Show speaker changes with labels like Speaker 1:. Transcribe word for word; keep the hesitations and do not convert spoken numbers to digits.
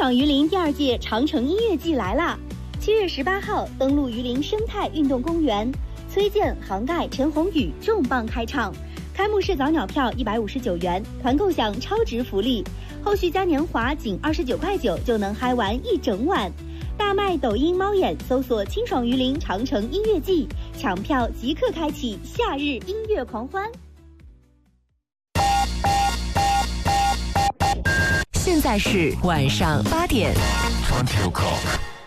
Speaker 1: 爽榆林第二届长城音乐季来啦！七月十八号登陆榆林生态运动公园，崔健、杭盖、陈鸿宇重磅开唱。开幕式早鸟票一百五十九元，团购享超值福利，后续嘉年华仅二十九块九就能嗨玩一整晚。大麦抖音猫眼搜索清爽榆林长城音乐季，抢票即刻开启夏日音乐狂欢。
Speaker 2: 现在是晚上八点。
Speaker 3: twenty o'clock。